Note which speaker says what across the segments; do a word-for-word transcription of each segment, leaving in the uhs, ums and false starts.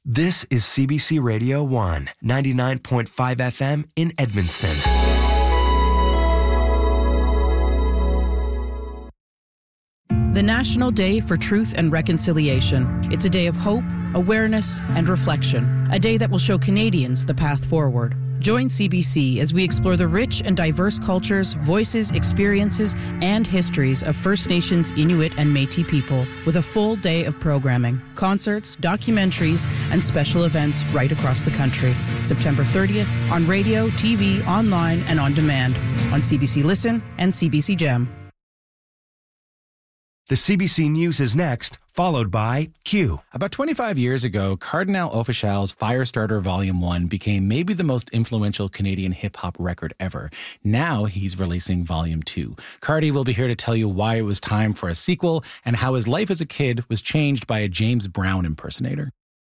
Speaker 1: This is C B C Radio one, ninety-nine point five F M in Edmundston.
Speaker 2: The National Day for Truth and Reconciliation. It's a day of hope, awareness, and reflection. A day that will show Canadians the path forward. Join C B C as we explore the rich and diverse cultures, voices, experiences, and histories of First Nations, Inuit, and Métis people with a full day of programming, concerts, documentaries, and special events right across the country. September thirtieth on radio, T V, online, and on demand on C B C Listen and C B C Gem.
Speaker 1: The C B C News is next, followed by Q.
Speaker 3: About twenty-five years ago, Cardinal Offishal's Firestarter Volume one became maybe the most influential Canadian hip-hop record ever. Now he's releasing Volume two. Cardi will be here to tell you why it was time for a sequel and how his life as a kid was changed by a James Brown impersonator.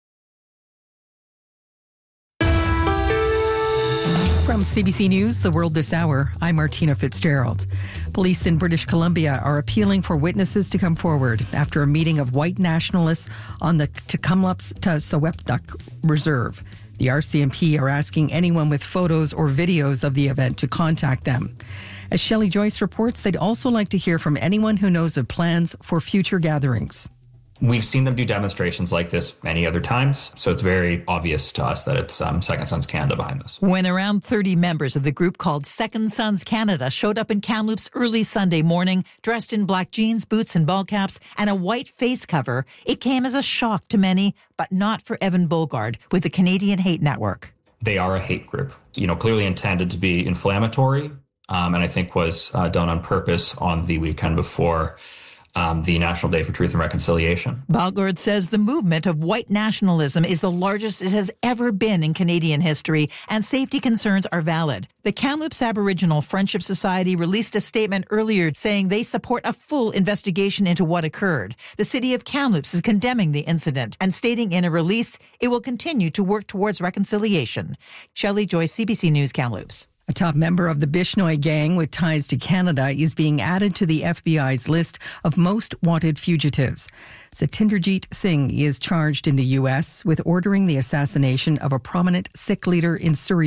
Speaker 4: From C B C News, The World This Hour, I'm Martina Fitzgerald. Police in British Columbia are appealing for witnesses to come forward after a meeting of white nationalists on the Tk'emlúps to Secwepemc Reserve. The R C M P are asking anyone with photos or videos of the event to contact them. As Shelley Joyce reports, they'd also like to hear from anyone who knows of plans for future gatherings.
Speaker 5: We've seen them do demonstrations like this many other times, so it's very obvious to us that it's um, Second Sons Canada behind this.
Speaker 6: When around thirty members of the group called Second Sons Canada showed up in Kamloops early Sunday morning, dressed in black jeans, boots and ball caps, and a white face cover, it came as a shock to many, but not for Evan Bogard with the Canadian Hate Network.
Speaker 5: They are a hate group, you know, clearly intended to be inflammatory, um, and I think was uh, done on purpose on the weekend before Um, the National Day for Truth and Reconciliation.
Speaker 6: Balgord says the movement of white nationalism is the largest it has ever been in Canadian history, and safety concerns are valid. The Kamloops Aboriginal Friendship Society released a statement earlier saying they support a full investigation into what occurred. The city of Kamloops is condemning the incident and stating in a release it will continue to work towards reconciliation. Shelley Joyce, C B C News, Kamloops.
Speaker 4: A top member of the Bishnoi gang with ties to Canada is being added to the F B I's list of most wanted fugitives. Satinderjeet Singh is charged in the U S with ordering the assassination of a prominent Sikh leader in Surrey